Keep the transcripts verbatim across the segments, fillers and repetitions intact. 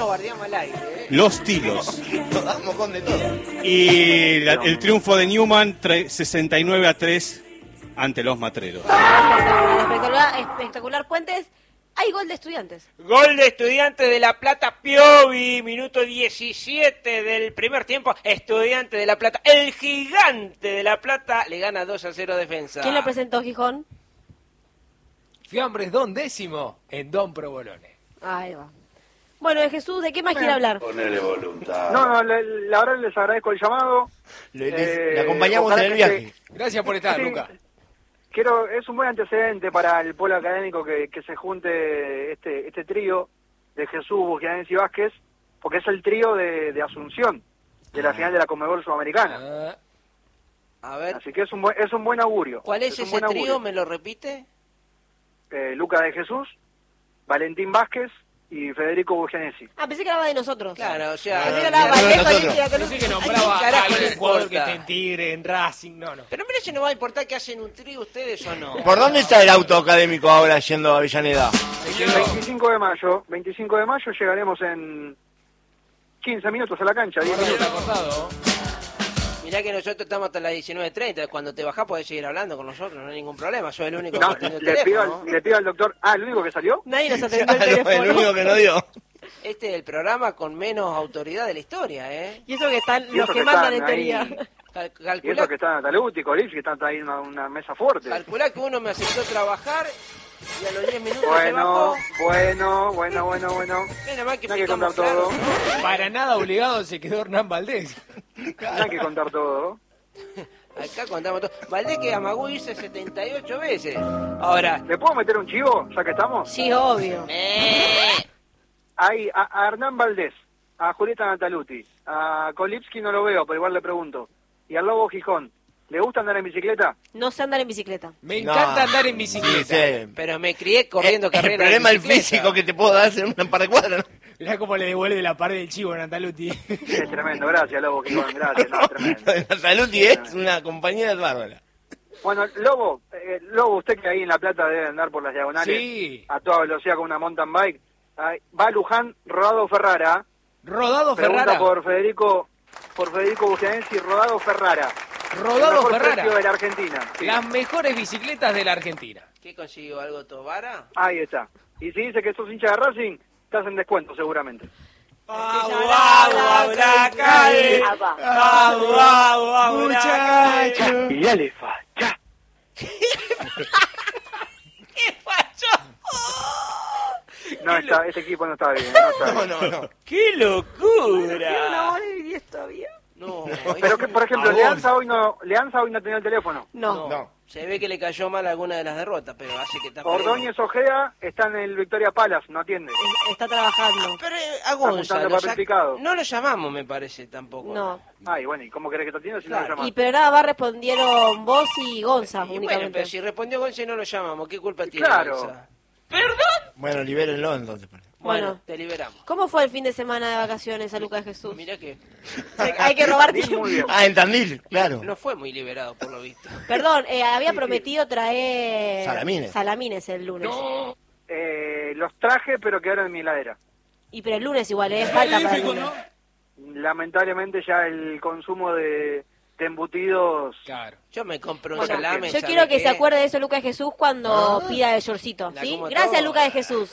bardeamos al aire, ¿eh? Los Tilos. Nos damos con de todo. Y la- el triunfo de Newman, tre- sesenta y nueve a tres ante los Matreros. Espectacular, espectacular Puentes. Hay gol de Estudiantes. Gol de Estudiantes de La Plata, Piovi, minuto diecisiete del primer tiempo. Estudiantes de La Plata, el gigante de La Plata, le gana dos a cero Defensa. ¿Quién lo presentó, Gijón? Fiambres Don Décimo en Don Provolone. Ahí va. Bueno, de Jesús, ¿de qué más quiere hablar? Ponele voluntad. No, no, la, la verdad les agradezco el llamado. Le, les- Eh, le acompañamos en ojalá el que viaje. Gracias por estar, Sí. Luca. Quiero, es un buen antecedente para el polo académico que, que se junte este este trío de Jesús, Bugianense y Vázquez, porque es el trío de, de Asunción, de la final de la Conmebol Sudamericana. Ah, A ver, Así que es un buen, es un buen augurio. ¿cuál es un ese buen augurio. trío? ¿Me lo repite? Eh, Luca de Jesús, Valentín Vázquez y Federico Bugianesi. Ah, pensé que hablaba de nosotros. Claro, o sea... Pensé que no, hablaba no, de nosotros. Valencia, no sé que Ay, nombraba ¿qué a carajo algún le jugador que importa? esté en Tigre, en Racing, no, no. Pero mire si no va a importar que hacen un trío ustedes o no. ¿Por dónde está el auto académico ahora yendo a Avellaneda? El veinticinco de mayo, veinticinco de mayo llegaremos en quince minutos a la cancha, diez Está minutos. cortado. Mirá que nosotros estamos hasta las diecinueve treinta. Cuando te bajás podés seguir hablando con nosotros, no hay ningún problema. Soy el único No, que tiene el le pido, teléfono. al, le pido al doctor... Ah, ¿el único que salió? Nadie nos atendió el Claro, teléfono. el único que no dio. Este es el programa con menos autoridad de la historia, ¿eh? Y eso que están Y los eso que que mandan en están ahí. teoría. Cal- Y calculá, eso que está Nataluti, Colipsi, que están ahí en una, una mesa fuerte. calculá que uno me aceptó trabajar y a los diez minutos se Bueno, bajó. bueno, bueno, bueno, bueno. Menos mal que No hay que explicamos contar todo. claro, Para nada obligado se quedó Hernán Valdés. No hay que contar todo. ¿no? Acá contamos todo. Valdés que amagó irse setenta y ocho veces. Ahora, ¿Le puedo meter un chivo, ya que estamos? Sí, obvio. eh, Ahí, a, a Hernán Valdés, a Julieta Nataluti, a Kolipski no lo veo, pero igual le pregunto. Y al Lobo Gijón, ¿le gusta andar en bicicleta? No sé andar en bicicleta. Me No. encanta andar en Sí, bicicleta. sí. pero me crié corriendo Eh, carreras El problema de del bicicleta. físico que te puedo dar en un par de cuadras. ¿no? Mirá cómo le devuelve la pared del chivo a Nataluti. Es tremendo, gracias Lobo Gijón, gracias, no, tremendo. Nataluti es una compañera bárbara. Bueno, Lobo, eh, Lobo, usted que ahí en La Plata debe andar por las diagonales Sí. a toda velocidad con una mountain bike. Ahí, va a Luján, Rodado Ferrara. Rodado Pregunta Ferrara. por Federico, por Federico Bugianense y Rodado Ferrara. Rodado el mejor Ferrara. precio de la Argentina. Sí. Las mejores bicicletas de la Argentina. ¿Qué consiguió? ¿Algo Tobara? Ahí está. Y si dice que sos hincha de Racing, estás en descuento seguramente. ¡Au, au, au, la calle! ¡Au, au, au, la calle! Y dale, facha. ¿Qué pasó? No, está, ese equipo no está bien. No está No, bien. no, no. ¡Qué locura! de diez todavía? No, Pero que, por ejemplo, A vos. Leanza hoy no, Leanza hoy no tenía el teléfono. No. No. se ve que le cayó mal alguna de las derrotas, pero hace que está Ordóñez Ojeda está en el Victoria Palace, no atiende. Es- Está trabajando. Pero eh, a Gonza, juntando lo papel sac- picado. no lo llamamos, me parece, tampoco. No. Ay, bueno, ¿y cómo querés que te atienda si Claro. no lo Y llamás? pero nada más respondieron vos y Gonza Y bueno, únicamente. pero si respondió Gonza y no lo llamamos, ¿qué culpa tiene Claro. Gonza? Bueno, libérenlo entonces. Bueno, Bueno. te liberamos. ¿Cómo fue el fin de semana de vacaciones a Lucas de Jesús? Mirá que Hay que robar Sí, tiempo. muy bien. Ah, en Tandil, claro. no fue muy liberado, por lo visto. Perdón, eh, había Sí, sí. prometido traer Salamines. salamines el lunes. Eh, los traje, pero quedaron en mi heladera. Y pero el lunes igual, es falta para el lunes. Lamentablemente ya el consumo de, de embutidos... Claro. Yo me compro un Bueno, salame. yo ¿sabe quiero que qué? se acuerde de eso Lucas de Jesús cuando pida el shortcito, La ¿sí? como Gracias toda. Lucas de Jesús.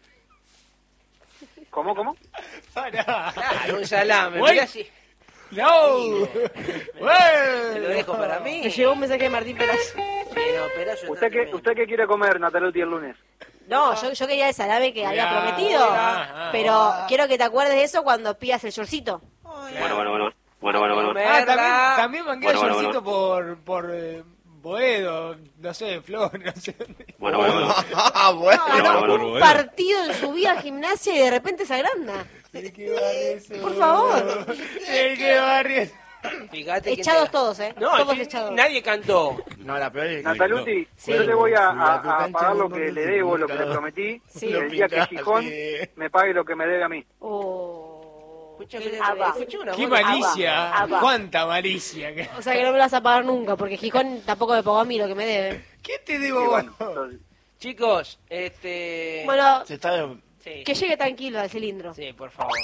¿Cómo, cómo? Pará. Claro, un salame. Uy. Mirá si ¡No! te lo dejo para mí. Me llegó un mensaje de Martín Perazo. Sí, no, pero eso ¿Usted está qué, tremendo. ¿Usted qué quiere comer, Nataluti, el lunes? No, yo, yo quería el salame que había Mirá, prometido, mirá, pero ah. quiero que te acuerdes de eso cuando pidas el shortcito. Bueno, bueno, bueno. Bueno, bueno, bueno. Ah, también, Verla. también mangué Bueno, el bueno, shortcito por, por eh, Boedo, no sé, Flor, no sé dónde. Bueno, bueno, bueno. Ah, bueno. No, no, bueno, un bueno. partido en su vida gimnasia y de repente se agranda. ¿De qué barrio es? Por favor. ¿De qué barrio es? Fíjate quién Echados te- todos, ¿eh? No, todos sí, echados. nadie cantó. No, la peor es que... Nataluti, Sí. yo le voy a, Fui a tu a- a cancha, pagar lo no que te le debo, lo que le nunca. prometí, Sí. el día que Lo Gijón pintaste. me pague lo que me debe a mí. Oh. Escucha, Qué que- leve. escucha una ¡Qué voz de- malicia! Abba. ¡Cuánta malicia! O sea que no me lo vas a pagar nunca, porque Gijón tampoco me pagó a mí lo que me debe. ¿Qué te Y debo bueno, vos? entonces, Chicos, este... Bueno, sí, que llegue tranquilo al cilindro. sí, por favor.